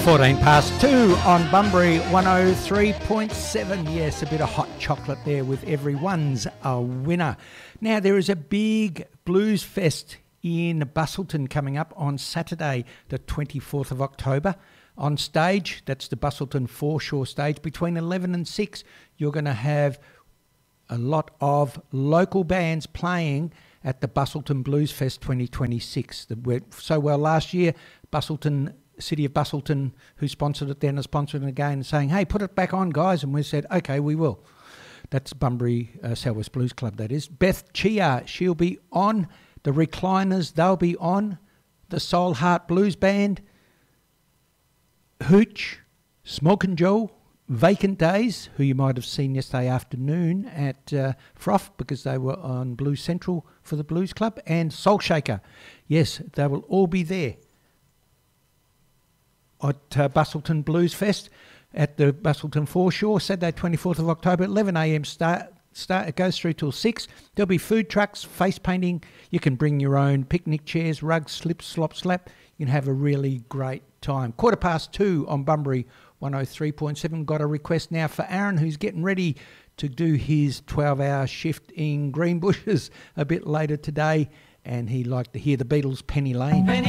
14 past 2 on Bunbury 103.7. Yes, a bit of hot chocolate there with everyone's a winner. Now, there is a big blues fest in Busselton coming up on Saturday, the 24th of October. On stage, that's the Busselton Foreshore stage, between 11 and 6, you're going to have a lot of local bands playing at the Busselton Blues Fest 2026 that went so well last year. City of Busselton, who sponsored it then, are sponsoring it again, saying, hey, put it back on, guys. And we said, okay, we will. That's Bunbury South West Blues Club, that is. Beth Chia, she'll be on. The Recliners, they'll be on. The Soul Heart Blues Band. Hooch, Smokin' Joe, Vacant Days, who you might have seen yesterday afternoon at Froth because they were on Blues Central for the Blues Club. And Soul Shaker. Yes, they will all be there at Busselton Blues Fest at the Busselton Foreshore, Saturday 24th of October, 11 a.m. start. It goes through till 6. There'll be food trucks, face painting. You can bring your own picnic chairs, rugs, slips, slop, slap. You can have a really great time. 2:15 on Bunbury 103.7. Got a request now for Aaron, who's getting ready to do his 12-hour shift in Greenbushes a bit later today, and he'd like to hear the Beatles' Penny Lane.